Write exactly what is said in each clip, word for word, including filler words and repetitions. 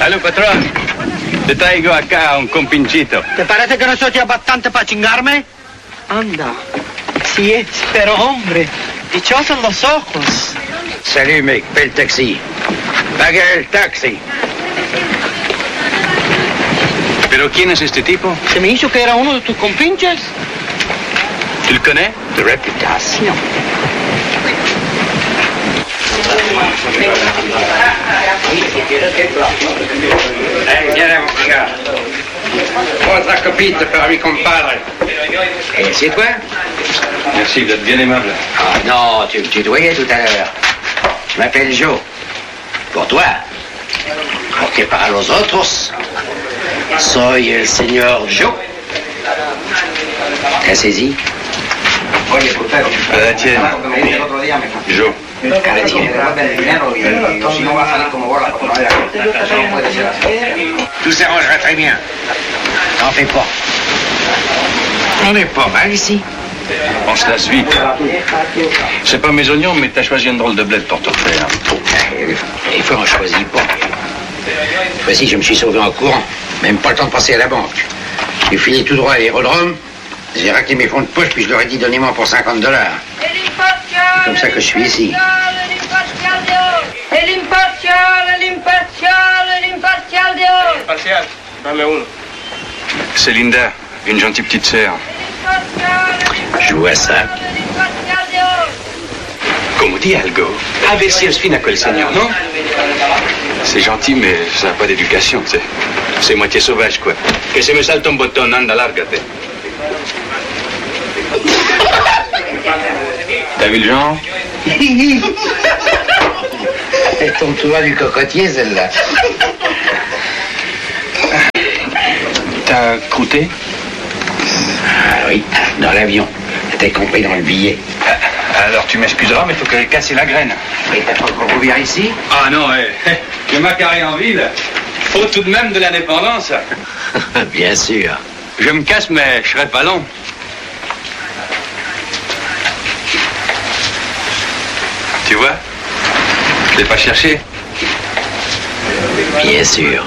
Allora, patrón, te traigo acá un compinchito. ¿Te parece que no soy bastante para chingarme? Anda. Sí es, pero hombre, dichosos los ojos. Salut, mec, paie le taxi. Pague el taxi. ¿Pero quién es este tipo? Se me hizo que era uno de tus compinches. ¿Tú le connais? De reputación. Eh, viens mon gars. Otra copita para mi compadre. Et c'est toi? Merci, vous êtes bien aimable. Ah non, tu, tu doyais tout à l'heure. Je m'appelle Joe. Pour toi. Porque para los otros, soy el señor Joe. T'as saisi? À la tienne. Joe. À la tienne. Tout s'arrangera très bien. T'en fais pas. On est pas mal ici. Pense la suite. C'est pas mes oignons, mais t'as choisi un drôle de bled pour te refaire. Des fois, on choisit pas. Cette fois-ci, je me suis sauvé en courant. Même pas le temps de passer à la banque. J'ai filé tout droit à l'aérodrome. J'ai raclé mes fonds de poche, puis je leur ai dit donnez-moi pour cinquante dollars. C'est comme ça que je suis ici. C'est Linda, une gentille petite sœur. Je vois ça. Como di algo. A ver si es fina con el señor, non? C'est gentil, mais ça n'a pas d'éducation, tu sais. C'est moitié sauvage, quoi. Que se me salte un botón, anda, lárgate. T'as vu le genre? Elle tombe tout droit du cocotier, celle-là. T'as croûté? Ah oui, dans l'avion. T'es compris dans le billet. Alors tu m'excuseras, mais faut que j'ai cassé la graine. Et t'as pas encore ouvert ici? Ah non, eh, que ma carrière en ville, faut tout de même de l'indépendance. Bien sûr. Je me casse, mais je serai pas long. Tu vois? Je l'ai pas cherché. Bien sûr.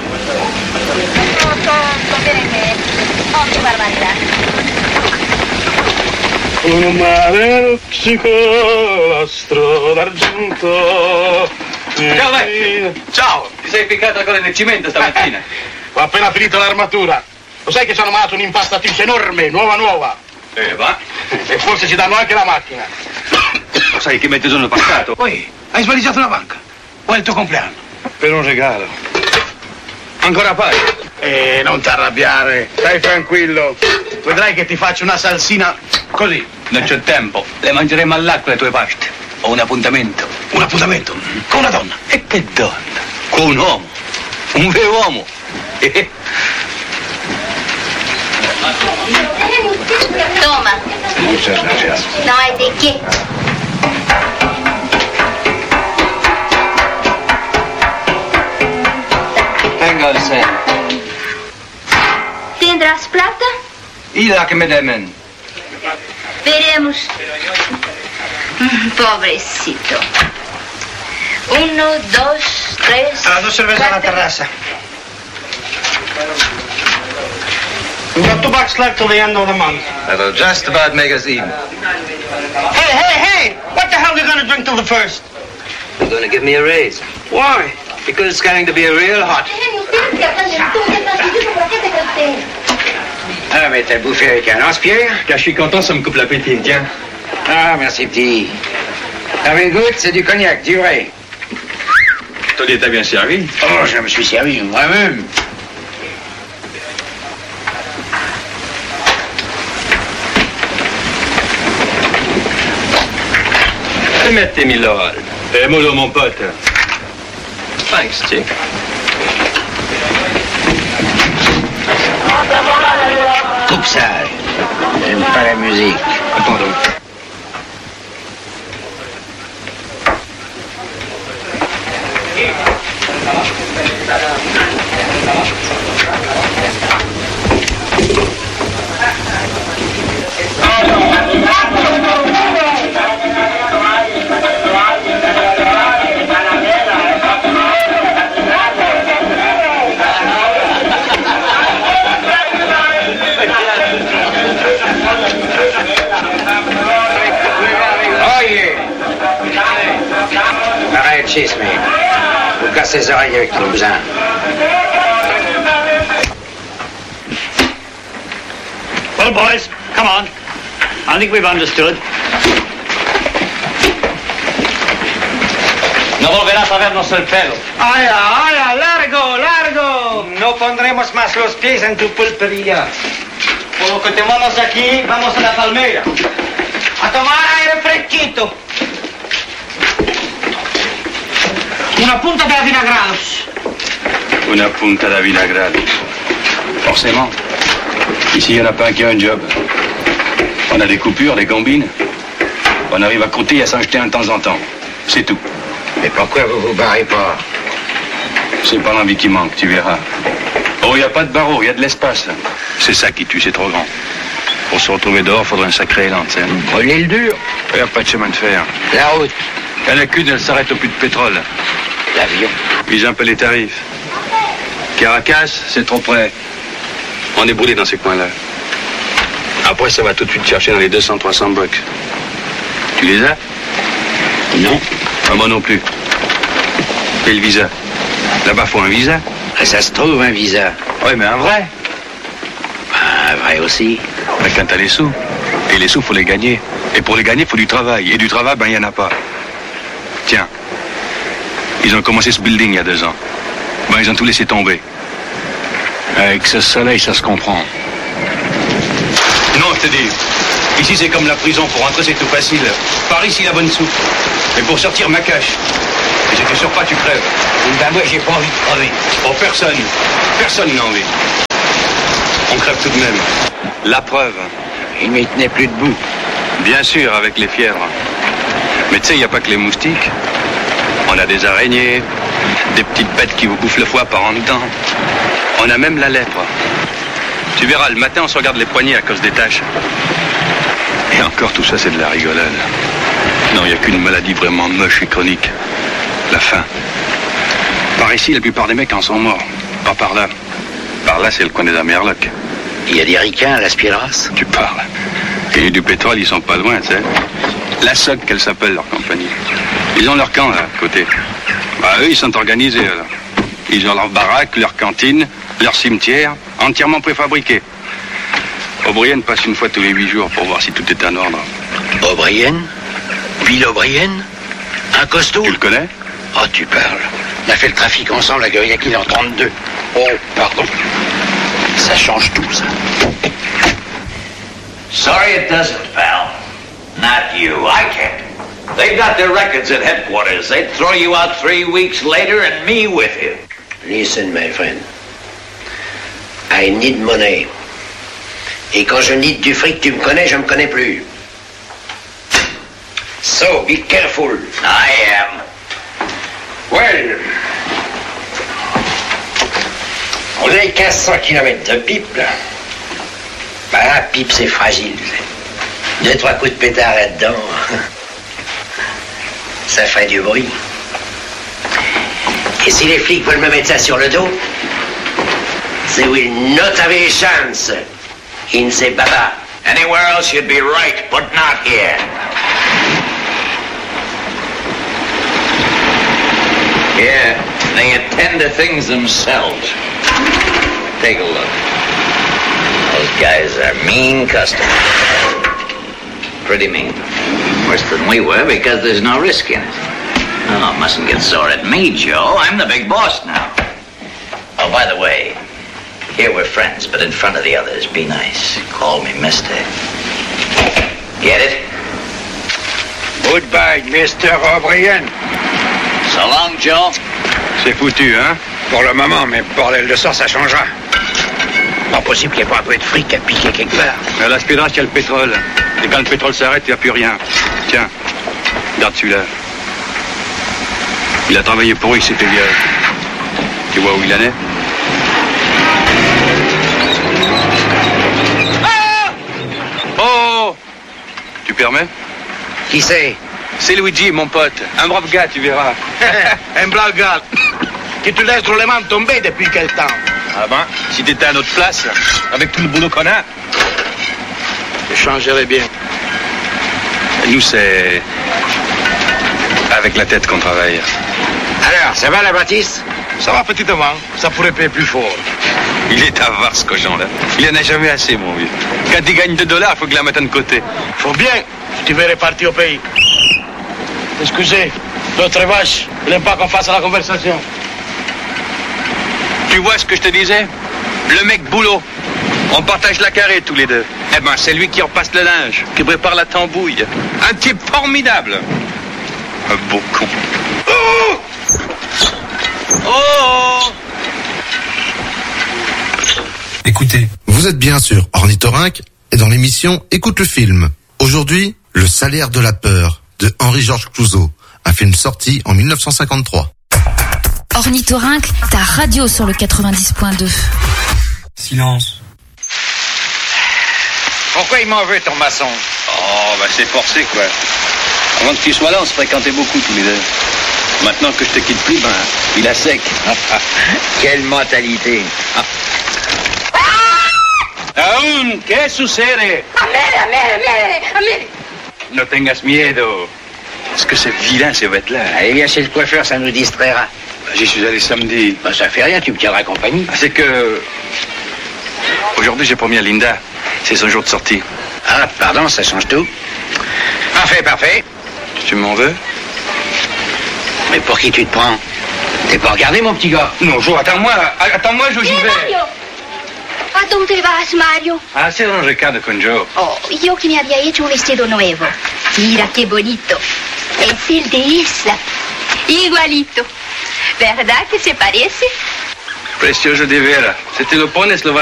Un mare luccicolastro d'argento. Ciao, vai. Ciao, ti sei piccato ancora nel cimento stamattina? Ho appena finito l'armatura. Lo sai che ci hanno mandato un'impastatrice enorme, nuova nuova. Eh, va. E forse ci danno anche la macchina. Lo sai che mezzo giorno passato? Poi, hai svaligiato la banca. Qual è il tuo compleanno? Per un regalo. Ancora pari? Eh, non ti arrabbiare. Stai tranquillo. Vedrai che ti faccio una salsina così. Non c'è tempo. Le mangeremo all'acqua le tue pasti. Ho un appuntamento. Un appuntamento? Con una donna? E che donna? Con un uomo. Un vero uomo. Toma. Muchas gracias. No hay de qué. Tenga el sen. ¿Tendrás plata? Y la que me demen. Veremos. Pobrecito. Uno, dos, tres. A las dos cervezas en la terraza. We've got two bucks left till the end of the month. That'll just about make us even. Hey, hey, hey! What the hell are you gonna drink till the first? You're gonna give me a raise. Why? Because it's going to be a real hot. Ah, mais t'as bouffé avec un lance-pierre? Quand je suis content, ça me coupe l'appétit, tiens. Ah, merci, petit. Avec goutte, c'est du cognac, du vrai. Toi, t'as bien servi. Oh, je me suis servi moi-même. Mettez Milord. Eh, mollo, mon pote. Thanks, chick. Coupe ça. J'aime pas la musique. Attends donc. chase me. Vous cassez les oreilles avec ton bousin. Well, boys, come on. I think we've understood. No volverás a vernos el pelo. ¡Aya, aya! ¡Largo, largo! No pondremos más los pies en tu pulpería. Por lo que te vamos aquí, vamos a la palmera. A tomar aire fresquito. Una punta de avinagrados. Una punta de vinagrado. Forcément. Ici, il n'y en a pas un qui a un job. On a des coupures, des combines. On arrive à croûter et à s'en jeter un de temps en temps. C'est tout. Mais pourquoi vous vous barrez pas? C'est pas l'envie qui manque, tu verras. Oh, il n'y a pas de barreau, il y a de l'espace. C'est ça qui tue, c'est trop grand. Pour se retrouver dehors, il faudrait un sacré élan, tu sais. Brûlez le dur. Il n'y a pas de chemin de fer. La route. Il y en a qu'une, elle s'arrête au plus de pétrole. L'avion. Ils un peu les tarifs. Caracas, c'est trop près. On est brûlé dans ces coins-là. Après, ça va tout de suite chercher dans les deux cents trois cents bucks. Tu les as? Non. Pas moi non plus. Et le visa? Là-bas, faut un visa? Ah, ça se trouve, un visa. Oui, mais un vrai. Un vrai aussi. Mais quand t'as les sous. Et les sous, faut les gagner. Et pour les gagner, faut du travail. Et du travail, ben, il n'y en a pas. Tiens. Ils ont commencé ce building il y a deux ans. Ben, ils ont tout laissé tomber. Avec ce soleil, ça se comprend. Non, je te dis. Ici, c'est comme la prison. Pour rentrer, c'est tout facile. Par ici, la bonne soupe. Mais pour sortir, ma cache. Et j'étais sûr pas, tu crèves. Ben, moi, j'ai pas envie de crever. Oh, personne. Personne n'a envie. On crève tout de même. La preuve. Il m'y tenait plus debout. Bien sûr, avec les fièvres. Mais tu sais, il n'y a pas que les moustiques. On a des araignées, des petites bêtes qui vous bouffent le foie par en dedans. On a même la lèpre. Tu verras, le matin, on se regarde les poignets à cause des taches. Et encore, tout ça, c'est de la rigolade. Non, il n'y a qu'une maladie vraiment moche et chronique. La faim. Par ici, la plupart des mecs en sont morts. Pas par là. Par là, c'est le coin des Amerlocs. Il y a des ricains à la Spielras. Tu parles. Et du pétrole, ils sont pas loin, tu sais. La S O C, qu'elle s'appelle, leur compagnie. Ils ont leur camp, là, à côté. Bah, eux, ils sont organisés, alors. Ils ont leur baraque, leur cantine, leur cimetière, entièrement préfabriqué. O'Brien passe une fois tous les huit jours pour voir si tout est en ordre. O'Brien? Bill O'Brien? Un costaud? Tu le connais? Oh, tu parles. On a fait le trafic ensemble à Guayaquil en trente-deux. Oh, pardon. Ça change tout, ça. Sorry it doesn't, pal. Not you. I can't. They've got their records at headquarters. They'd throw you out three weeks later and me with you. Listen, my friend. I need money. Et quand je need du fric, tu me connais, je me connais plus. So, be careful. I am. Well. On a quinze cents kilomètres de pipe, là. Ben, la pipe, c'est fragile. Deux, trois coups de pétard là-dedans. Ça ferait du bruit. Et si les flics veulent me mettre ça sur le dos, they will not have a chance in the baba. Anywhere else you'd be right, but not here. Yeah, they attend to things themselves. Take a look. Those guys are mean customers. Pretty mean. Worse than we were because there's no risk in it. Oh, mustn't get sore at me, Joe. I'm the big boss now. Oh, by the way, here we're friends, but in front of the others, be nice. Call me mister. Get it? Goodbye, Mister O'Brien. So long, Joe. C'est foutu, hein? Pour le moment, mais bordel de sort, ça changera. Pas possible qu'il n'y ait pas un peu de fric à piquer quelque part. À la Spielras, il y a le pétrole. Et quand le pétrole s'arrête, il n'y a plus rien. Tiens, regarde celui-là. Il a travaillé pour eux, il s'est fait virer. Tu vois où il en est? Ah! Oh! Tu permets? Qui c'est? C'est Luigi, mon pote. Un brave gars, tu verras. Un brave gars qui te laisse drôlement tomber depuis quel temps? Ah ben, si t'étais à notre place, avec tout le boulot qu'on a, Je changerais bien. nous c'est... Avec la tête qu'on travaille. Alors, ça va la bâtisse? Ça va petitement. Ça pourrait payer plus fort. Il est avare, ce cochon-là. Il en a jamais assez, mon vieux. Quand il gagne deux dollars, il faut qu'il la mette de côté. Faut bien. Si tu veux repartir au pays. Excusez, l'autre vache, il n'aime pas qu'on fasse la conversation. Tu vois ce que je te disais? Le mec boulot. On partage la carrée tous les deux. Eh ben, c'est lui qui repasse le linge, qui prépare la tambouille. Un type formidable. Un beau con. Oh! Oh! Écoutez, vous êtes bien sûr Ornithorynque et dans l'émission Écoute le film. Aujourd'hui, Le salaire de la peur de Henri-Georges Clouzot, un film sorti en mille neuf cent cinquante-trois. Ornithorynque, ta radio sur le quatre-vingt-dix point deux. Silence. Pourquoi il m'en veut, ton maçon? Oh, bah c'est forcé, quoi. Avant que tu sois là, on se fréquentait beaucoup tous les deux. Maintenant que je te quitte plus, ben, il a sec. Quelle mentalité. Aún, ¿qué sucede? Amere, amere, amere, amere. No tengas miedo. Est-ce que c'est vilain, ces bêtes-là? Allez, viens chez le coiffeur, ça nous distraira. Ben, j'y suis allé samedi. Bah, ça fait rien, tu me tiendras compagnie. Ah, c'est que... Aujourd'hui, j'ai promis à Linda. C'est son jour de sortie. Ah, pardon, ça change tout. Parfait, parfait. Tu m'en veux? Mais pour qui tu te prends? T'es pas regardé, mon petit gars? Non, Jo, attends-moi. Attends-moi, Jo, j'y vais. Mario! ¿A dónde vas, Mario? A hacer un recado con Jo. Oh, yo que me había hecho un vestido nuevo. Mira qué bonito. Es el de Isla. Igualito. ¿Verdad que se parece? Precioso de vera. Si te lo pones, lo vas